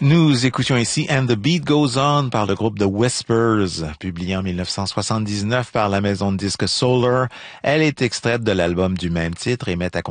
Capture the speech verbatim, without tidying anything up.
Nous écoutions ici And the Beat Goes On par le groupe The Whispers, publié en mille neuf cent soixante-dix-neuf par la maison de disques Solar. Elle est extraite de l'album du même titre et met à